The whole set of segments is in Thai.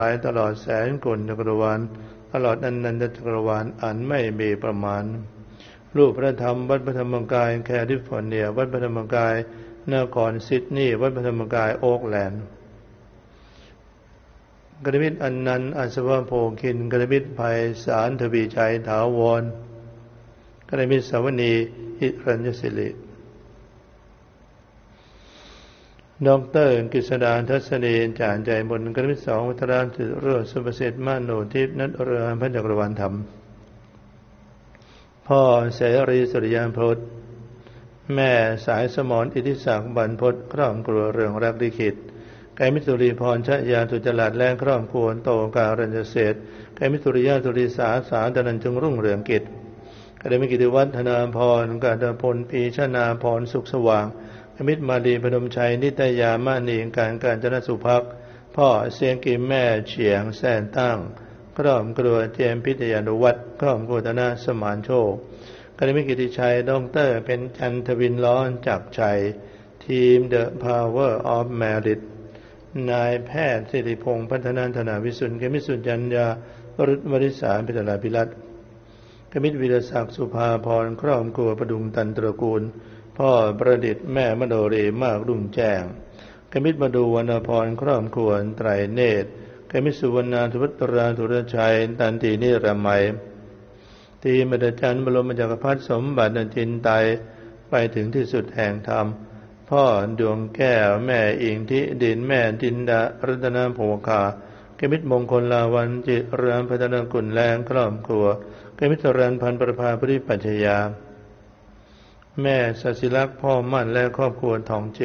หลายตลอดแสนกลจักรวาลตลอดอนันตจักรวาลอันไม่มีประมาณรูปพระธรรมวัดพระธรรมกายแคลิฟอร์เนียวัดพระธรรมกายนครซิดนีย์วัดพระธรรมกายโอ๊กแลนด์กรมิตรอันนันต์อัศวโภคินกรมิตรไพศาลทวีชัยถาวรกรมิตรสวนีหิรัญญศิริดอกเตอร์กฤษดาทัศนีจานใจบนกรมิตร2วัฒรามสิโรจน์สุประสิทธิ์มโนทิพย์นัทเรือพระจักรวาลธรรมพ่อเสรีสุริยานพจน์แม่สายสมรอิทธิศักดิ์บรรพตครอบครัวเรืองรักลิขิตไกรมิตรสุริพรชยาตุจรัสและครอบครัวโตการัญญเศรษฐ์ไกรมิตรสุริยาสุริสาสาตนันจึงรุ่งเรืองกิจไกรมิตรกิติวัฒนาพรกาฬพลปีชนาพรสุขสว่างไกรมิตรมาลีพนมชัยนิตยามานีการจนสุภักดิ์พ่อเสียงกิมแม่เฉียงแสนตั้งครอบครัวเจมพิทยานุวัฒน์ครอบครัวธนาสมานโชคกรมิตรกิติชัยดร.เป็นจันทวินร้อนจักรชัยทีม The Power of Merit นายแพทย์สิริพงษ์พัฒนาธนาวิสุทธิ์กมิตรสุจัญญาวรุษวริษาพิตราภิรัตน์กมิตรวีรศักดิ์สุภาพรครอบครัวประดุงตันตระกูลพ่อประดิษฐ์แม่มโนรีมากรุ่งแจ้งกมิตรมดูวรรณพรครอบครัวไตรเนตรกมิตรสุวรรณาธุวัตราธุรชัยตันตินิรมัยทีมอาจารย์บรมจักรพรรดิสมบัติจินไตไปถึงที่สุดแห่งธรรมพ่อดวงแก้วแม่อิงทิดินแม่จินดารัตนโภคากมิตรมงคลลาวันจิรามพัฒนกุลแรงครอบครัวกมิตรรันพันประภาปริปัญชยาแม่ศศิลักษณ์พ่อมั่นและครอบครัวทองเจื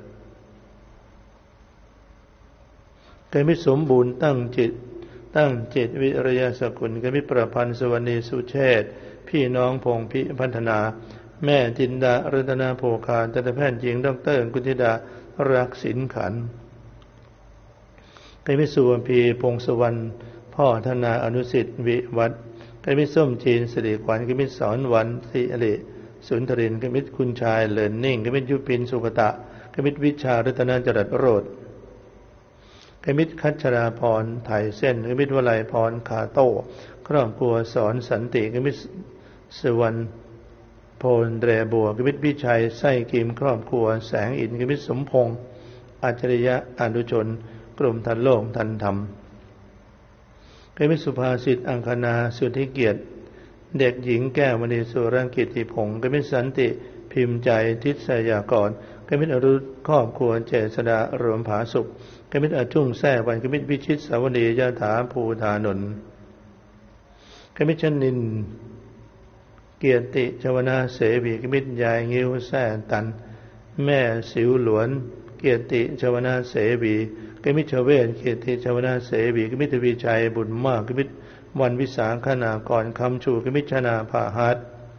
อกมิตรสมบูรณ์ตั้งจิตวิริยสกุลกมิตรประพันธ์สวรรณีสุเชษฐ์พี่น้องพงพิพัฒนาแม่จินดารัตนโภคาทันตแพทย์หญิงดร.กุธิดารักษิณขันธ์กมิตรสุวรรณพีพงศวรรณพ่อธนาอนุสิทธิ์วิวัฒน์กมิตรส้มจีนสิริขวัญกมิตรสอนวันสิริสุนทรินกมิตรคุณชายเลินนิ่งกมิตรยุพินสุกตะกมิตรวิชารัตนจรัสโรจน์กมิตรคัชราพรไถ่เส้นกมิตรวลัยพรคาโต้ครอบครัวสอนสันติกมิตรสวรรณโพลเดรบัวกมิตรพิชัยไส้กิมครอบครัวแสงอินกมิตรสมพงษ์อัจฉริยะอนุชนกลุ่มทันโลกทันธรรมกมิตรสุภาสิทธิ์อังคณาสุทธิเกียรติเด็กหญิงแก้วมณีสุรังกิติพงศ์กมิตรสันติพิมพ์ใจทิศยากรกมิตรอรุณครอบครัวเจษฎารวมผาสุขกมิตรอาจุ่งแท้วันกมิตรวิชิตสาวนียถาภูธานนท์กมิตรชนินเกียรติชวนาเสวีกมิตรยายงิ้วแท้ตันแม่สิวหลวนเกียรติชวนาเสวีกมิตรชเวชเกียรติชวนาเสวีกมิตรทวีชัยบุญมากกมิตรวันวิสาขนากรคำชูกมิตรชนาภาหัส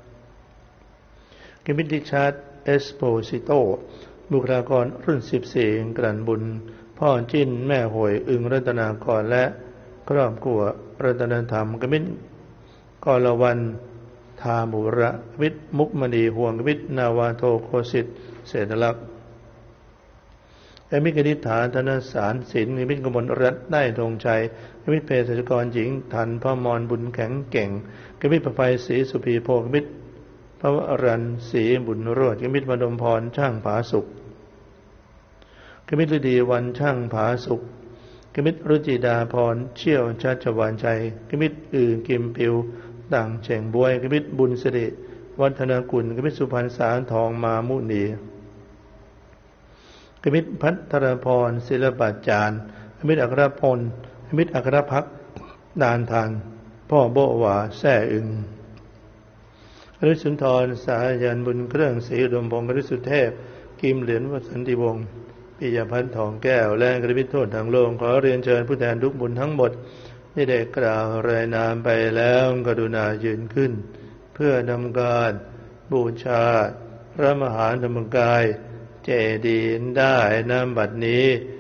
กมิตรดิชาร์ดเอสโปซิโตบุคลากรรุ่น14กลั่นบุญพ่อจิ้นแม่หวยอึงรัตนากรและครอบครัวรัตนธรรมกมิตรกรวันทาบุระกมิตรมุกมณีห่วงกมิตรนาวาโทโคสิทธิ์เศรษฐลักษณ์กมิตรกนิษฐาธนสารศิลป์กมิตรกมลรัตน์ได้ธงชัยกมิตรเภสัชกรหญิงทันพระมรบุญแข็งเก่งกมิตรประภัยศรีสุภีโพกมิตรพระวรัญศรีบุญโรจน์กมิตรมดมพรช่างผาสุขกมิตรฤดีวันช่างผาสุขกมิตรรุจิดาพรเชี่ยวชัชวานชัยกมิตรกิมปิวต่างเฉ่งบวยกมิตรบุญสิริวัฒนกุลกมิตรสุพรรณสารทองมามุนีกมิตรพัทรพรศิลปาจารย์กมิตรอัครพลกมิตรอัครพักดานทางพ่อโบวาแซ่อึงกฤษสุนทรสายันบุญเครื่องศรีอุดมพงศ์กฤษสุเทพกิมเหรียญวสันติวงศ์ปิยพันธ์ทองแก้วและกฤษโทษทางโลกขอเรียนเชิญผู้แทนทุกบุญทั้งหมดที่ได้กล่าวรายนามไปแล้วกรุณายืนขึ้นเพื่อนำการบูชาพระมหาธรรมกายเจดีย์ได้ณบัดนี้